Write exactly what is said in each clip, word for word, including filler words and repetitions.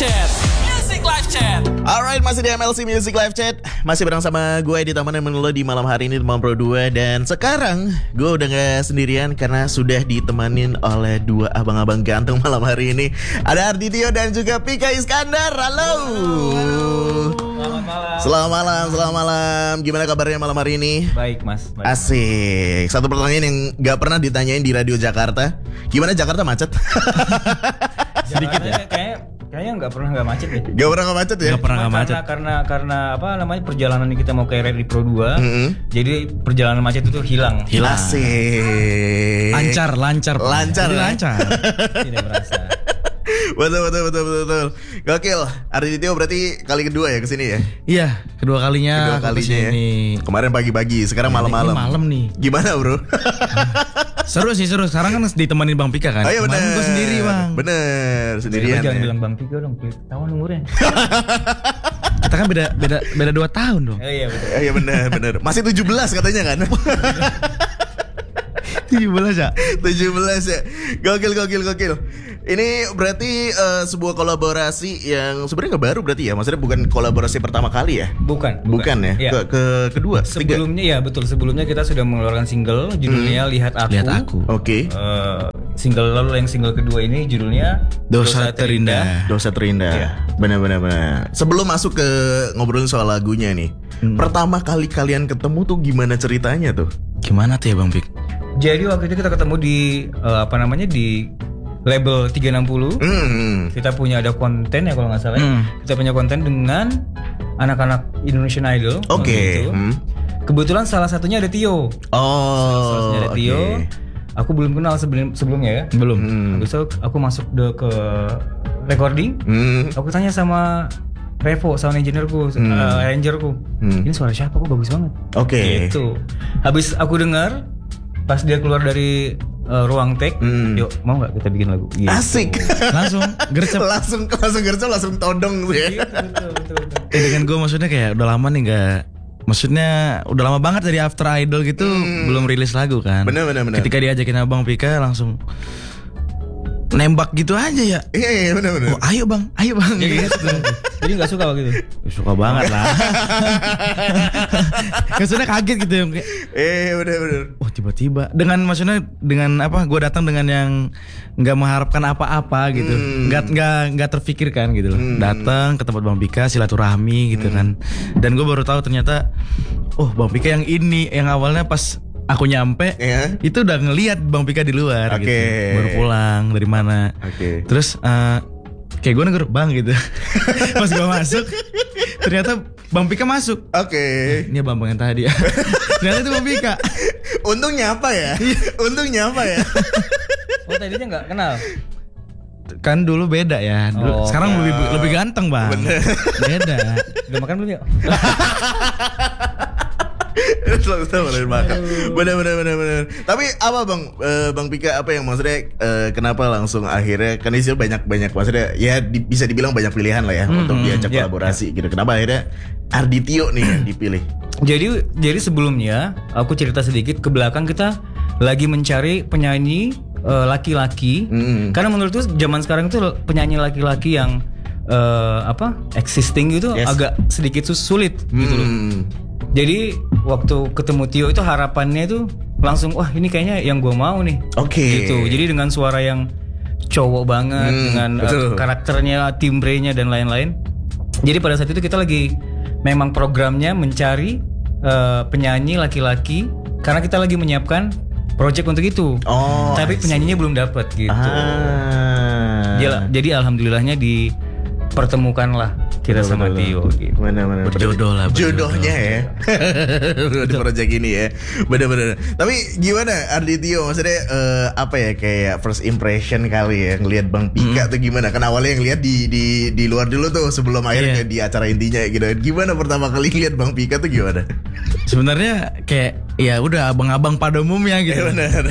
Chat. Music Live Chat. Alright, masih di M L C Music Live Chat. Masih bareng sama gue di Taman yang Menelo di malam hari ini di Malam Pro dua. Dan sekarang gue udah gak sendirian karena sudah ditemanin oleh dua abang-abang ganteng malam hari ini. Ada Arditio dan juga Pika Iskandar. Halo. Selamat malam. Selamat malam, selamat malam. Gimana kabarnya malam hari ini? Baik mas. Baik, Asik. Satu pertanyaan yang gak pernah ditanyain di Radio Jakarta. Gimana Jakarta macet? Sedikit ya. Kayaknya kayaknya nggak pernah nggak macet ya. Gak pernah gak macet ya? Gak pernah gak macet. Karena, karena karena apa namanya perjalanan kita mau ke R R I Pro dua. Mm-hmm. Jadi perjalanan macet itu hilang. Hilang. Asik. Lancar, lancar. Lancar, Jadi ya? lancar. Tidak merasa. Betul betul betul betul betul. Gokil. Arditio berarti kali kedua ya kesini ya? Iya, kedua kalinya. Kedua aku kalinya ya. kesini. Kemarin pagi-pagi, sekarang Ini malam-malam. malam nih. Gimana bro? Seru sih, seru. Sekarang kan ditemenin Bang Pika kan. Oh iya bener. Kemarin gue sendiri Bang. Bener, Jadi sendirian jangan ya. bilang Bang Pika dong, ketahuan umurnya. Kita kan beda beda beda dua tahun dong. Oh, iya betul. Eh, Iya bener bener. Masih tujuh belas katanya kan? tujuh belas ya. tujuh belas ya. Gokil gokil gokil. Ini berarti eh, sebuah kolaborasi yang sebenarnya nggak baru berarti ya? Maksudnya bukan kolaborasi pertama kali ya? Bukan, Bukan, ya? Iya. Ke, ke kedua, ketiga. Sebelumnya ya betul, sebelumnya kita sudah mengeluarkan single judulnya Lihat Aku. Lihat aku. Oke. Eh, single lalu yang single kedua ini judulnya Dosa Terindah. Dosa Terindah. Iya. Benar-benar benar. Sebelum masuk ke ngobrolin soal lagunya nih, Hmm. pertama kali kalian ketemu tuh gimana ceritanya tuh? Gimana tuh ya Bang Pik? Jadi waktu itu kita ketemu di eh, apa namanya di label tiga enam nol. Hmm. Kita punya ada konten ya kalau nggak salah. ya. Hmm. Kita punya konten dengan anak-anak Indonesian Idol. Oke. waktu itu. Hmm. Kebetulan salah satunya ada Tio. Oh. Salah satunya ada oke. Tio. Aku belum kenal sebelum sebelumnya ya. Belum. Hmm. Habis itu aku masuk de ke recording. Hmm. Aku tanya sama Revo, sound engineerku, Hmm. uh, arrangerku. Hmm. Ini suara siapa? Kok bagus banget. Oke. Gitu. Habis aku dengar, pas dia keluar dari uh, ruang take, Hmm. yuk mau nggak kita bikin lagu? Gitu. Asik. Langsung gercep. langsung langsung gercep langsung todong tuh ya. Gitu, betul, betul, betul. Eh, dengan gue maksudnya kayak udah lama nih nggak. Maksudnya udah lama banget dari After Idol gitu belum rilis lagu kan. Bener bener bener. Ketika diajakin Abang Pika langsung nembak gitu aja ya. Iya iya bener bener. Oh ayo bang, ayo bang. Jadi Gitu. jadi nggak suka waktu itu. Suka banget lah. Maksudnya kaget gitu ya. Kayak, Eh bener bener. oh tiba-tiba dengan maksudnya dengan apa? Gue datang dengan yang nggak mengharapkan apa-apa gitu, Hmm. nggak nggak nggak terfikirkan gitu loh. Hmm. Datang ke tempat Bang Pika silaturahmi gitu kan. Dan gue baru tahu ternyata, oh Bang Pika yang ini yang awalnya pas aku nyampe Iya. itu udah ngelihat Bang Pika di luar Oke. gitu. Baru pulang dari mana. Oke. Terus eh, kayak gue negur bang gitu. Pas gue masuk ternyata Bang Pika masuk. Oke. Ini abang yang tadi ya. Ternyata itu Bang Pika. Untungnya apa ya? Untungnya apa ya? Oh tadinya nggak kenal. Kan dulu beda ya. Dulu, Oh, sekarang ya. lebih lebih ganteng bang. Beda. Udah makan belum ya? Selalu selalu makan. Bener bener bener bener. Tapi apa bang eh, Bang Pika apa yang maksudnya eh, kenapa langsung akhirnya kan isinya banyak banyak maksudnya ya di- bisa dibilang banyak pilihan lah ya untuk diajak ya, kolaborasi gitu. Kenapa akhirnya Arditio nih yang dipilih? Jadi jadi sebelumnya aku cerita sedikit ke belakang, kita lagi mencari penyanyi eh, laki-laki. Hmm. Karena menurutku zaman sekarang itu penyanyi laki-laki yang eh, apa existing gitu Yes. agak sedikit sus- sulit gitu loh. Hmm. Jadi waktu ketemu Tio itu harapannya itu langsung wah ini kayaknya yang gue mau nih. Oke. Gitu. Jadi dengan suara yang cowok banget, Hmm, dengan eh, betul. karakternya, timbrenya dan lain-lain. Jadi pada saat itu kita lagi memang programnya mencari eh, penyanyi laki-laki karena kita lagi menyiapkan project untuk itu. Oh. Tapi penyanyinya belum dapat gitu. Ah. Dia- jadi alhamdulillahnya dipertemukanlah kita sama Tio gitu. Mana mana Berjodoh lah, berjodoh. Jodohnya ya. Di project ini ya. Bener-bener. Tapi gimana Arditio maksudnya eh, apa ya kayak first impression kali ya ngelihat Bang Pika tuh gimana? Kan awalnya yang lihat di di di luar dulu tuh sebelum akhirnya Iya. di acara intinya gitu. Gimana pertama kali lihat Bang Pika tuh gimana? Sebenarnya kayak ya udah abang-abang pada umumnya gitu. Ya benar.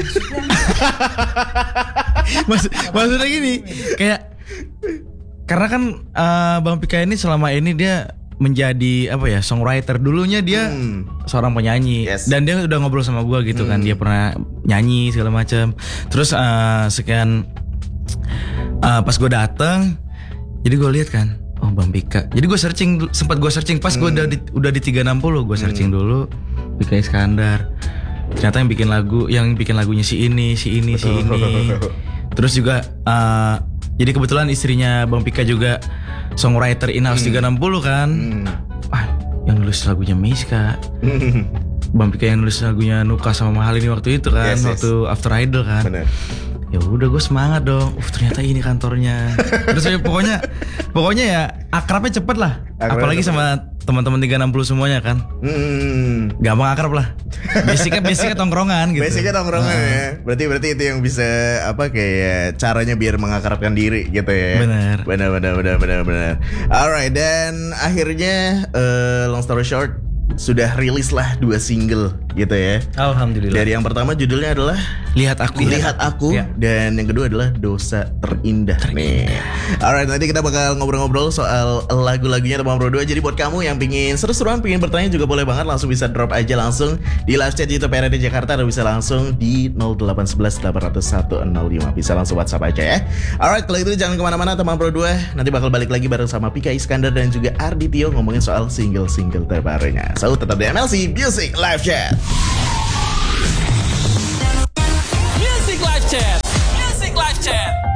Maksud, maksudnya gini, kayak karena kan eh, Bang Pika ini selama ini dia menjadi apa ya songwriter, dulunya dia Hmm. seorang penyanyi. Yes. Dan dia udah ngobrol sama gue gitu kan, dia pernah nyanyi segala macam. Terus eh, sekian eh, pas gue dateng Jadi gue lihat kan, oh Bang Pika. Jadi gue searching, sempat gue searching pas gue Hmm. udah di, udah di tiga enam nol, gue searching dulu Pika Iskandar. Ternyata yang bikin lagu, yang bikin lagunya si ini, si ini, si ini. Terus juga uh, jadi kebetulan istrinya Bang Pika juga songwriter in-house tiga enam nol kan. Hmm. Ah, yang nulis lagunya Miska. Bang Pika yang nulis lagunya Nuka sama Mahal ini waktu itu kan, Yes, yes. waktu After Idol kan. Bener. Ya udah gue semangat dong. Uh, ternyata ini kantornya. Terus ya pokoknya pokoknya ya akrabnya cepet lah. Akrabnya Apalagi cepet. sama teman-teman tiga enam nol semuanya kan. Hmm. Gampang akrab lah. Basicnya basicnya tongkrongan gitu. Basicnya tongkrongan ya. Berarti berarti itu yang bisa apa kayak caranya biar mengakrabkan diri gitu ya. Bener. Benar benar benar benar benar. Alright, dan akhirnya eh, long story short sudah rilis lah dua single gitu ya. Alhamdulillah. Dari yang pertama judulnya adalah Lihat aku. Lihat Aku, Ya. dan yang kedua adalah Dosa Terindah, nih. Alright, nanti kita bakal ngobrol-ngobrol soal lagu-lagunya Teman Pro dua. Jadi buat kamu yang pingin seru-seruan, pingin bertanya juga boleh banget, langsung bisa drop aja langsung di live chat YouTube R R D Jakarta, atau bisa langsung di nol delapan satu satu delapan nol satu nol lima. Bisa langsung WhatsApp aja ya. Alright, kalau itu jangan kemana-mana Teman Pro dua. Nanti bakal balik lagi bareng sama Pika Iskandar dan juga Ardi Tio ngomongin soal single-single terbarunya. So tetap di M L C Music Live Chat. Music Live Chat. Music Live Chat.